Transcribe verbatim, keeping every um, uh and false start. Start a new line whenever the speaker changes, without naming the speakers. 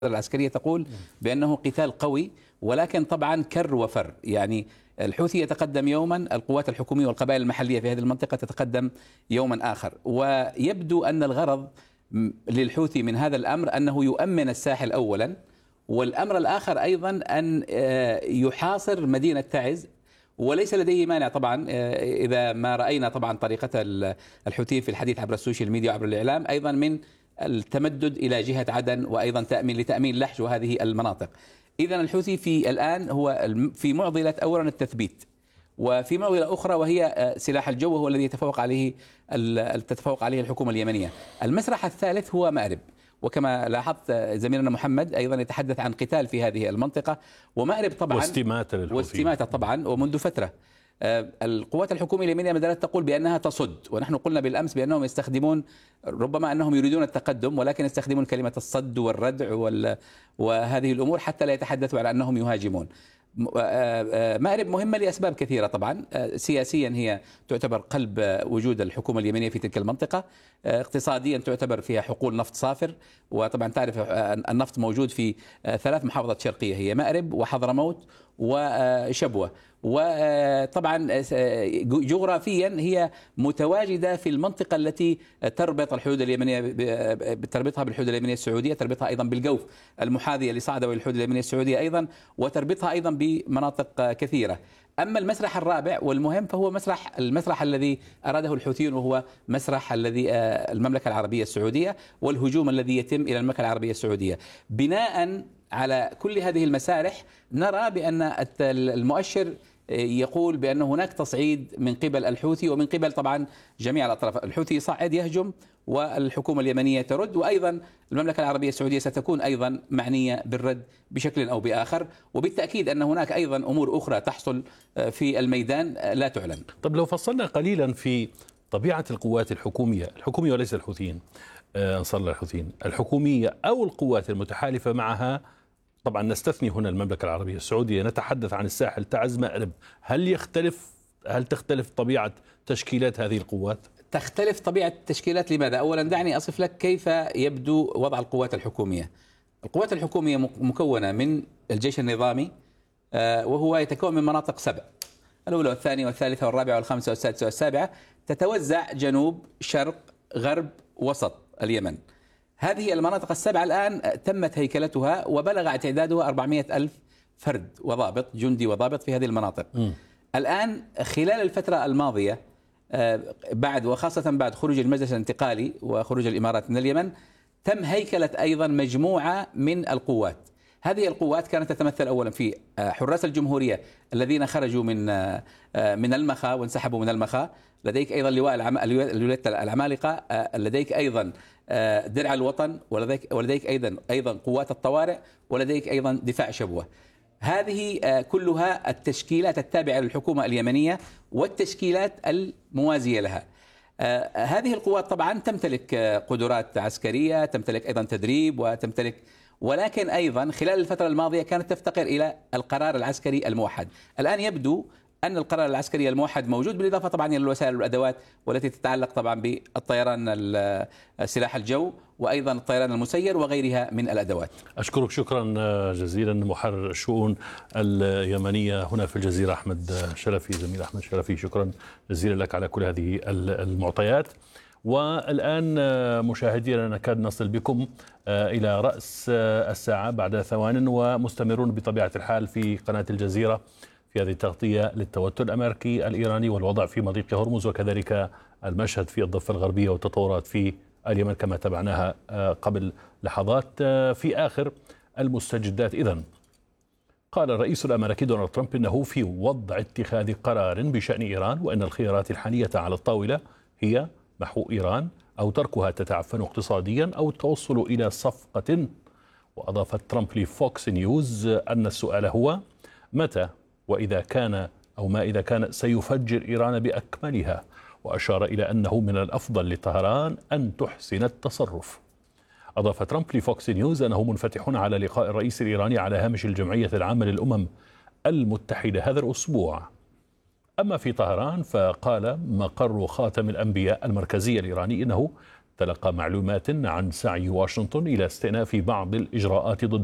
العسكرية تقول بأنه قتال قوي، ولكن طبعا كر وفر. يعني الحوثي يتقدم يوما، القوات الحكومية والقبائل المحلية في هذه المنطقة تتقدم يوما آخر. ويبدو أن الغرض للحوثي من هذا الأمر أنه يؤمن الساحل أولا، والأمر الآخر أيضا أن يحاصر مدينة تعز. وليس لديه مانع طبعا إذا ما رأينا طبعا طريقة الحوثيين في الحديث عبر السوشيال ميديا وعبر الإعلام أيضا من التمدد إلى جهة عدن، وأيضا تأمين لتأمين لحج وهذه المناطق. إذن الحوثي في الآن هو في معضلة أولا التثبيت، وفي معضلة أخرى وهي سلاح الجو، وهو الذي يتفوق عليه تتفوق عليه الحكومة اليمنية. المسرح الثالث هو مأرب، وكما لاحظت زميلنا محمد أيضا يتحدث عن قتال في هذه المنطقة، ومأرب طبعا
واستماتة للحوثي
واستماتة طبعا ومنذ فترة. القوات الحكومية اليمنية ما زالت تقول بأنها تصد، ونحن قلنا بالأمس بأنهم يستخدمون، ربما أنهم يريدون التقدم ولكن يستخدمون كلمة الصد والردع وهذه الأمور حتى لا يتحدثوا على أنهم يهاجمون. مأرب مهمة لأسباب كثيرة طبعا. سياسيا هي تعتبر قلب وجود الحكومة اليمنية في تلك المنطقة، اقتصاديا تعتبر فيها حقول نفط صافر، وطبعا تعرف النفط موجود في ثلاث محافظات شرقية هي مأرب وحضرموت وشبوة. وطبعا جغرافيا هي متواجدة في المنطقة التي تربط الحدود اليمنية، تربطها بالحدود اليمنية السعودية، تربطها أيضا بالجوف المحاذية لصعدة والحدود اليمنية السعودية أيضا، وتربطها أيضا بمناطق كثيرة. أما المسرح الرابع والمهم فهو مسرح المسرح الذي أراده الحوثيون، وهو مسرح الذي المملكة العربية السعودية والهجوم الذي يتم إلى المملكة العربية السعودية. بناء على كل هذه المسارح نرى بأن المؤشر يقول بأن هناك تصعيد من قبل الحوثي ومن قبل طبعا جميع الأطراف. الحوثي يصعد يهجم والحكومة اليمنية ترد، وأيضا المملكة العربية السعودية ستكون أيضا معنية بالرد بشكل أو بآخر. وبالتأكيد أن هناك أيضا أمور أخرى تحصل في الميدان لا تعلن.
طب لو فصلنا قليلا في طبيعة القوات الحكومية الحكومية وليس الحوثيين، أنصار الحوثيين، الحكومية أو القوات المتحالفة معها، طبعا نستثني هنا المملكة العربية السعودية، نتحدث عن الساحل تعز مأرب، هل يختلف هل تختلف طبيعة تشكيلات هذه القوات؟
تختلف طبيعة التشكيلات. لماذا؟ أولا دعني أصف لك كيف يبدو وضع القوات الحكومية. القوات الحكومية مكونة من الجيش النظامي، وهو يتكون من مناطق سبع، الأولى والثانية والثالثة والرابعة والخامسة والسادسة والسابعة، تتوزع جنوب شرق غرب وسط اليمن. هذه المناطق السبعة الآن تمت هيكلتها وبلغ تعدادها أربعمائة ألف فرد وضابط، جندي وضابط في هذه المناطق. م. الآن خلال الفترة الماضية بعد وخاصة بعد خروج المجلس الانتقالي وخروج الإمارات من اليمن، تم هيكلة أيضا مجموعة من القوات. هذه القوات كانت تتمثل أولا في حراس الجمهورية الذين خرجوا من من المخا وانسحبوا من المخا، لديك أيضا لواء الولاية العمالقة، لديك أيضا درع الوطن، ولديك ولديك أيضا أيضا قوات الطوارئ، ولديك أيضا دفاع شبوة. هذه كلها التشكيلات التابعة للحكومة اليمنية والتشكيلات الموازية لها. هذه القوات طبعا تمتلك قدرات عسكرية، تمتلك أيضا تدريب وتمتلك، ولكن أيضا خلال الفترة الماضية كانت تفتقر إلى القرار العسكري الموحد. الآن يبدو أن القرار العسكري الموحد موجود، بالإضافة طبعا إلى الوسائل والأدوات والتي تتعلق طبعا بالطيران سلاح الجو وأيضا الطيران المسير وغيرها من الأدوات.
أشكرك شكرا جزيلا محرر الشؤون اليمنية هنا في الجزيرة أحمد شرفي، زميل أحمد شرفي، شكرا جزيلا لك على كل هذه المعطيات. والآن مشاهدينا نكاد نصل بكم إلى رأس الساعة بعد ثوان، ومستمرون بطبيعة الحال في قناة الجزيرة في هذه التغطية للتوتر الأمريكي الإيراني والوضع في مضيق هرمز، وكذلك المشهد في الضفة الغربية والتطورات في اليمن كما تابعناها قبل لحظات. في آخر المستجدات إذن قال الرئيس الأمريكي دونالد ترامب إنه في وضع اتخاذ قرار بشأن إيران، وأن الخيارات الحالية على الطاولة هي محو إيران أو تركها تتعفن اقتصاديا أو التوصل إلى صفقة. وأضاف ترامب لفوكس نيوز أن السؤال هو متى وإذا كان أو ما إذا كان سيفجر إيران بأكملها، وأشار إلى أنه من الأفضل لطهران أن تحسن التصرف. أضاف ترامب لفوكس نيوز أنه منفتح على لقاء الرئيس الإيراني على هامش الجمعية العامة للأمم المتحدة هذا الأسبوع. أما في طهران فقال مقر خاتم الأنبياء المركزي الإيراني إنه تلقى معلومات عن سعي واشنطن إلى استئناف بعض الإجراءات ضد